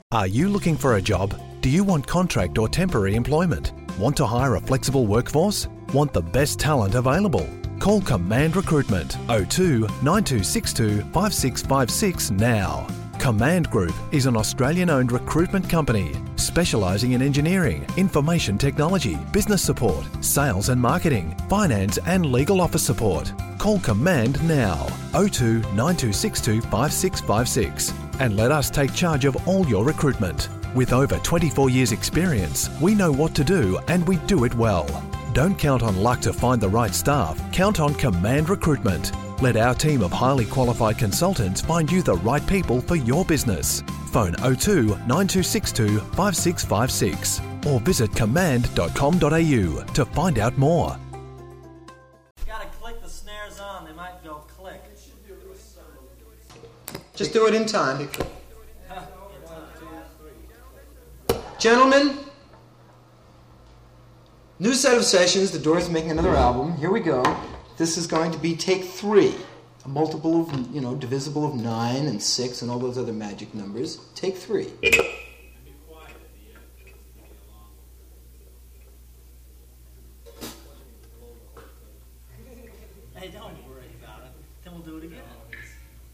Are you looking for a job? Do you want contract or temporary employment? Want to hire a flexible workforce? Want the best talent available? Call Command Recruitment 02 9262 5656 now. Command Group is an Australian-owned recruitment company specialising in engineering, information technology, business support, sales and marketing, finance and legal office support. Call Command now 02 9262 5656 and let us take charge of all your recruitment. With over 24 years experience, we know what to do and we do it well. Don't count on luck to find the right staff, count on Command Recruitment. Let our team of highly qualified consultants find you the right people for your business. Phone 02 9262 5656 or visit command.com.au to find out more. Gotta click the snares on, they might go click. Just do it in time. Gentlemen, new set of sessions. The Doors making another album. Here we go. This is going to be take 3. A multiple of, divisible of 9 and 6 and all those other magic numbers. Take 3. Hey, don't worry about it. Then we'll do it again.